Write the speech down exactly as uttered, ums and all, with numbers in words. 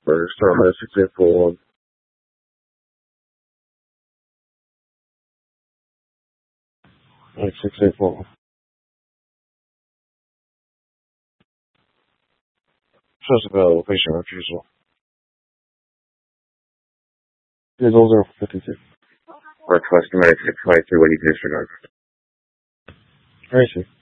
first. Uh, six eight four. Six eight four.测试的我会喜欢居住。最终是 fifty-two. Request number six five two, what do you disregard? I see.